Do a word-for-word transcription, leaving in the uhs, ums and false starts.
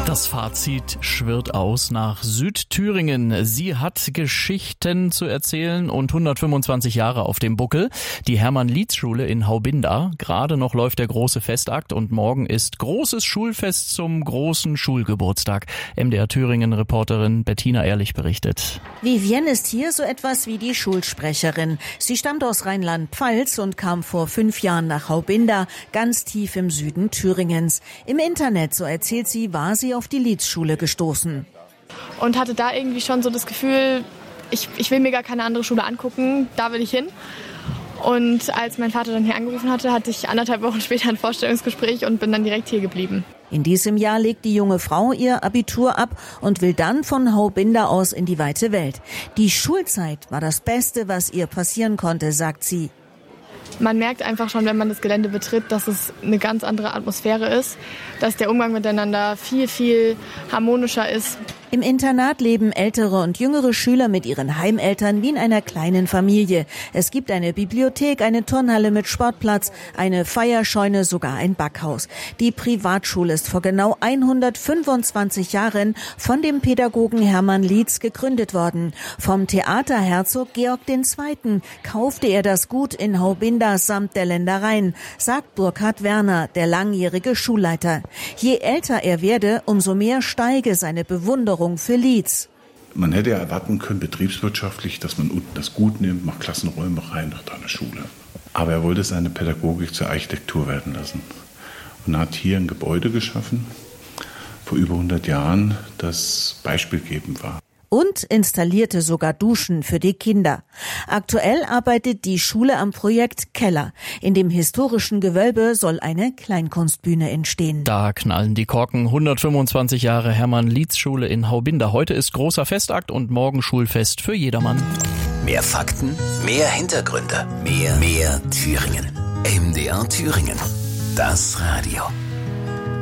Das Fazit schwirrt aus nach Südthüringen. Sie hat Geschichten zu erzählen und hundertfünfundzwanzig Jahre auf dem Buckel. Die Hermann-Lietz-Schule in Haubinda. Gerade noch läuft der große Festakt und morgen ist großes Schulfest zum großen Schulgeburtstag. M D R Thüringen-Reporterin Bettina Ehrlich berichtet. Vivienne ist hier so etwas wie die Schulsprecherin. Sie stammt aus Rheinland-Pfalz und kam vor fünf Jahren nach Haubinda, ganz tief im Süden Thüringens. Im Internet, so erzählt sie, war sie auf die Lietz-Schule gestoßen. Und hatte da irgendwie schon so das Gefühl, ich, ich will mir gar keine andere Schule angucken, da will ich hin. Und als mein Vater dann hier angerufen hatte, hatte ich anderthalb Wochen später ein Vorstellungsgespräch und bin dann direkt hier geblieben. In diesem Jahr legt die junge Frau ihr Abitur ab und will dann von Haubinda aus in die weite Welt. Die Schulzeit war das Beste, was ihr passieren konnte, sagt sie. Man merkt einfach schon, wenn man das Gelände betritt, dass es eine ganz andere Atmosphäre ist, dass der Umgang miteinander viel, viel harmonischer ist. Im Internat leben ältere und jüngere Schüler mit ihren Heimeltern wie in einer kleinen Familie. Es gibt eine Bibliothek, eine Turnhalle mit Sportplatz, eine Feierscheune, sogar ein Backhaus. Die Privatschule ist vor genau hundertfünfundzwanzig Jahren von dem Pädagogen Hermann Lietz gegründet worden. Vom Theaterherzog Georg der Zweite kaufte er das Gut in Haubinda samt der Ländereien, sagt Burkhard Werner, der langjährige Schulleiter. Je älter er werde, umso mehr steige seine Bewunderung für Lietz. Man hätte ja erwarten können, betriebswirtschaftlich, dass man unten das Gut nimmt, macht Klassenräume rein, nach einer Schule. Aber er wollte seine Pädagogik zur Architektur werden lassen und hat hier ein Gebäude geschaffen, vor über hundert Jahren, das beispielgebend war. Und installierte sogar Duschen für die Kinder. Aktuell arbeitet die Schule am Projekt Keller. In dem historischen Gewölbe soll eine Kleinkunstbühne entstehen. Da knallen die Korken. hundertfünfundzwanzig Jahre Hermann-Lietz-Schule in Haubinda. Heute ist großer Festakt und morgen Schulfest für jedermann. Mehr Fakten, mehr Hintergründe, mehr, mehr Thüringen. M D R Thüringen. Das Radio.